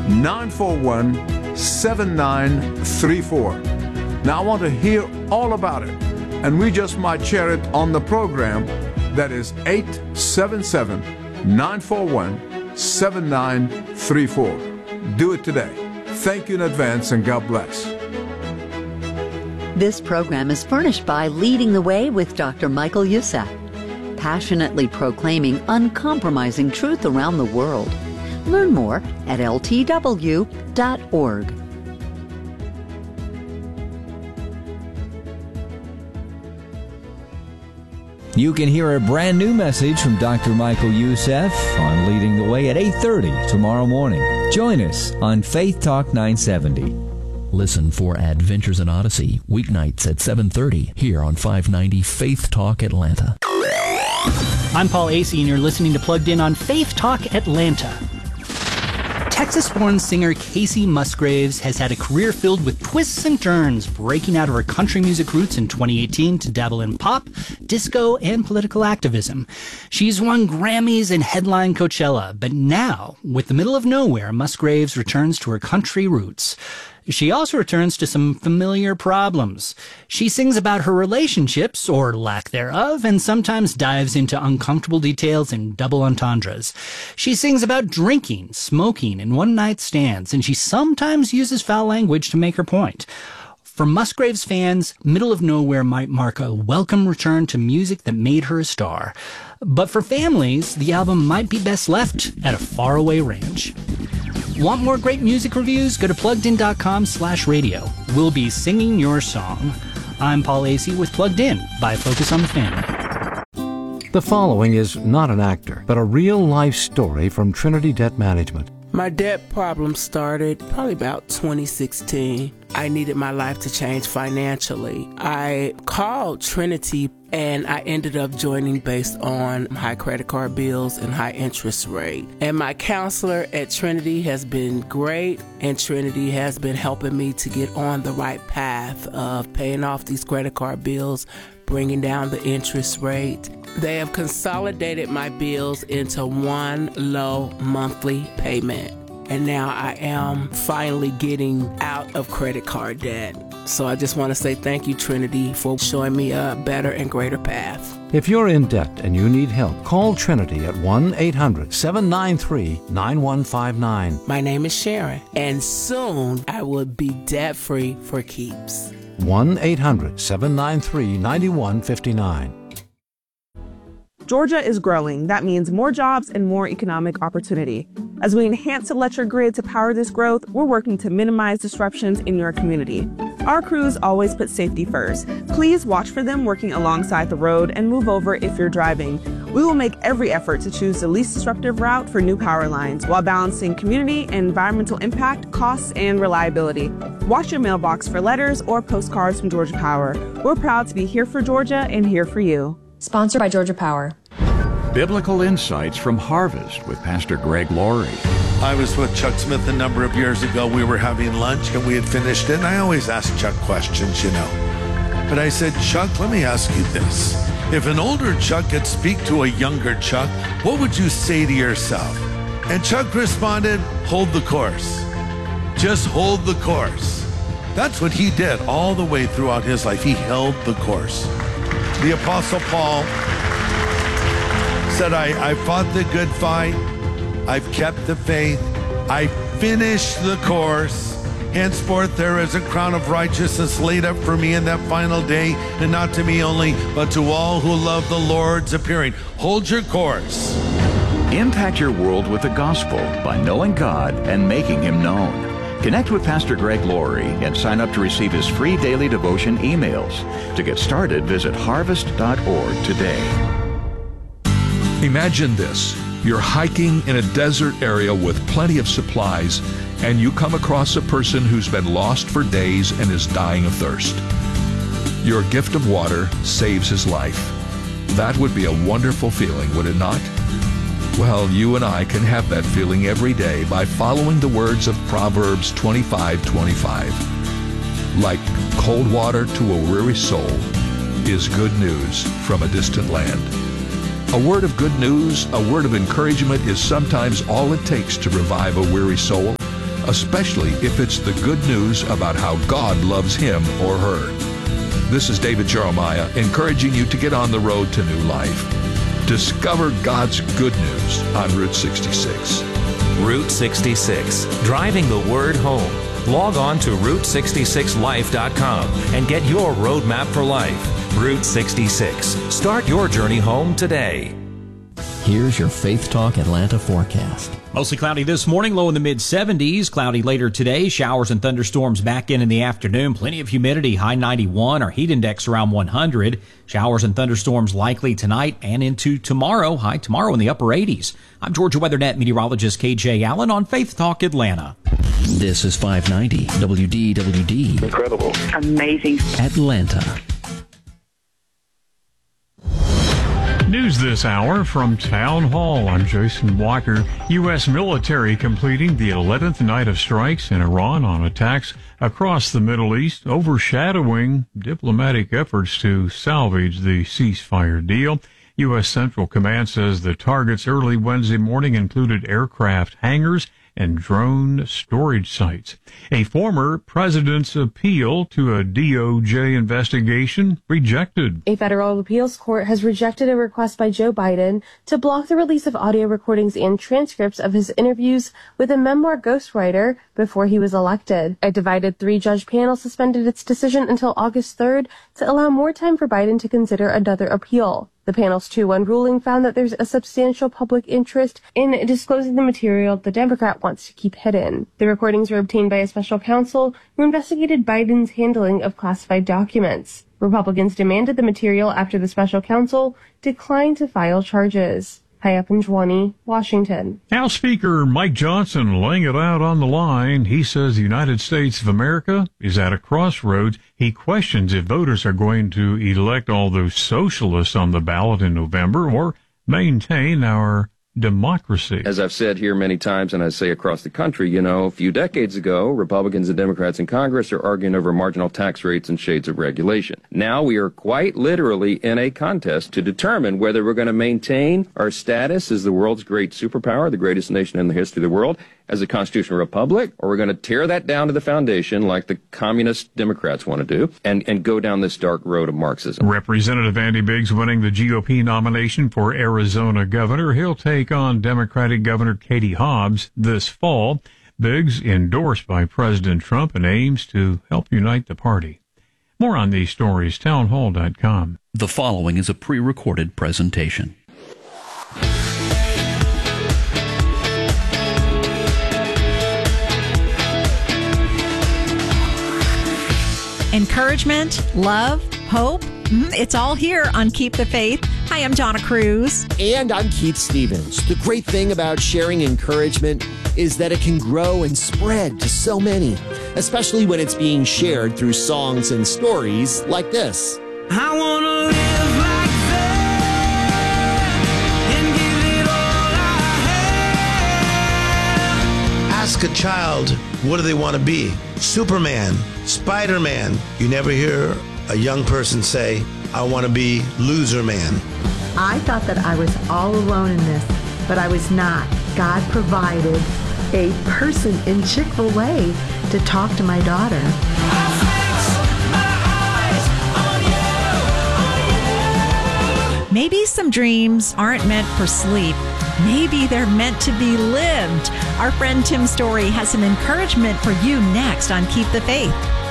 877-941-7934. Now I want to hear all about it, and we just might share it on the program. That is 877-941-7934. Do it today. Thank you in advance, and God bless. This program is furnished by Leading the Way with Dr. Michael Youssef, passionately proclaiming uncompromising truth around the world. Learn more at ltw.org. You can hear a brand new message from Dr. Michael Youssef on Leading the Way at 8:30 tomorrow morning. Join us on Faith Talk 970. Listen for Adventures in Odyssey, weeknights at 7:30 here on 590 Faith Talk Atlanta. I'm Paul Acey, and you're listening to Plugged In on Faith Talk Atlanta. Texas-born singer Kacey Musgraves has had a career filled with twists and turns, breaking out of her country music roots in 2018 to dabble in pop, disco, and political activism. She's won Grammys and headlined Coachella, but now, with The Middle of Nowhere, Musgraves returns to her country roots. She also returns to some familiar problems. She sings about her relationships, or lack thereof, and sometimes dives into uncomfortable details and double entendres. She sings about drinking, smoking, and one-night stands, and she sometimes uses foul language to make her point. For Musgraves fans, Middle of Nowhere might mark a welcome return to music that made her a star. But for families, the album might be best left at a faraway ranch. Want more great music reviews? Go to PluggedIn.com/radio. We'll be singing your song. I'm Paul Acey with Plugged In by Focus on the Family. The following is not an actor, but a real-life story from Trinity Debt Management. My debt problem started probably about 2016. I needed my life to change financially. I called Trinity and I ended up joining based on high credit card bills and high interest rate. And my counselor at Trinity has been great, and Trinity has been helping me to get on the right path of paying off these credit card bills, bringing down the interest rate. They have consolidated my bills into one low monthly payment. And now I am finally getting out of credit card debt. So I just want to say thank you, Trinity, for showing me a better and greater path. If you're in debt and you need help, call Trinity at 1-800-793-9159. My name is Sharon, and soon I will be debt-free for keeps. 1-800-793-9159. Georgia is growing. That means more jobs and more economic opportunity. As we enhance electric grid to power this growth, we're working to minimize disruptions in your community. Our crews always put safety first. Please watch for them working alongside the road and move over if you're driving. We will make every effort to choose the least disruptive route for new power lines while balancing community and environmental impact, costs, and reliability. Watch your mailbox for letters or postcards from Georgia Power. We're proud to be here for Georgia and here for you. Sponsored by Georgia Power. Biblical Insights from Harvest with Pastor Greg Laurie. I was with Chuck Smith a number of years ago. We were having lunch and we had finished it. And I always ask Chuck questions, you know. But I said, Chuck, let me ask you this. If an older Chuck could speak to a younger Chuck, what would you say to yourself? And Chuck responded, hold the course. Just hold the course. That's what he did all the way throughout his life. He held the course. The Apostle Paul said, I fought the good fight. I've kept the faith. I finished the course. Henceforth there is a crown of righteousness laid up for me in that final day, and not to me only, but to all who love the Lord's appearing. Hold your course. Impact your world with the gospel by knowing God and making Him known. Connect with Pastor Greg Laurie and sign up to receive his free daily devotion emails. To get started, visit harvest.org today. Imagine this. You're hiking in a desert area with plenty of supplies, and you come across a person who's been lost for days and is dying of thirst. Your gift of water saves his life. That would be a wonderful feeling, would it not? Well, you and I can have that feeling every day by following the words of Proverbs 25:25. Like cold water to a weary soul is good news from a distant land. A word of good news, a word of encouragement is sometimes all it takes to revive a weary soul. especially if it's the good news about how God loves him or her. This is David Jeremiah encouraging you to get on the road to new life. Discover God's good news on Route 66. Route 66, driving the word home. Log on to Route66Life.com and get your roadmap for life. Route 66. Start your journey home today. Here's your Faith Talk Atlanta forecast. Mostly cloudy this morning, low in the mid-70s. Cloudy later today. Showers and thunderstorms back in the afternoon. Plenty of humidity, high 91. Our heat index around 100. Showers and thunderstorms likely tonight and into tomorrow. High tomorrow in the upper 80s. I'm Georgia WeatherNet meteorologist KJ Allen on Faith Talk Atlanta. This is 590 WDWD. Incredible. Amazing. Atlanta. News this hour from Town Hall. I'm Jason Walker. U.S. military completing the 11th night of strikes in Iran on attacks across the Middle East, overshadowing diplomatic efforts to salvage the ceasefire deal. U.S. Central Command says the targets early Wednesday morning included aircraft hangars and drone storage sites. A former president's appeal to a DOJ investigation rejected. A federal appeals court has rejected a request by Joe Biden to block the release of audio recordings and transcripts of his interviews with a memoir ghostwriter before he was elected. A divided three-judge panel suspended its decision until August 3rd to allow more time for Biden to consider another appeal. The panel's 2-1 ruling found that there's a substantial public interest in disclosing the material the Democrat wants to keep hidden. The recordings were obtained by a special counsel who investigated Biden's handling of classified documents. Republicans demanded the material after the special counsel declined to file charges. Hi up in Jwanny, Washington. House Speaker Mike Johnson laying it out on the line. He says the United States of America is at a crossroads. He questions if voters are going to elect all those socialists on the ballot in November or maintain our democracy. As I've said here many times, and I say across the country, a few decades ago, Republicans and Democrats in Congress are arguing over marginal tax rates and shades of regulation. Now we are quite literally in a contest to determine whether we're going to maintain our status as the world's great superpower, the greatest nation in the history of the world, as a constitutional republic, or we're going to tear that down to the foundation like the communist Democrats want to do and go down this dark road of Marxism. Representative Andy Biggs winning the GOP nomination for Arizona governor. He'll take on Democratic Governor Katie Hobbs this fall. Biggs endorsed by President Trump and aims to help unite the party. More on these stories, townhall.com. The following is a pre-recorded presentation. Encouragement, love, hope, it's all here on Keep the Faith. Hi, I'm Donna Cruz. And I'm Keith Stevens. The great thing about sharing encouragement is that it can grow and spread to so many, especially when it's being shared through songs and stories like this. I want to live like that and give it all I have. Ask a child, what do they want to be? Superman, Spider-Man. You never hear a young person say, I want to be Loser Man. I thought that I was all alone in this, but I was not. God provided a person in Chick-fil-A to talk to my daughter. Maybe some dreams aren't meant for sleep. Maybe they're meant to be lived. Our friend Tim Story has some encouragement for you next on Keep the Faith.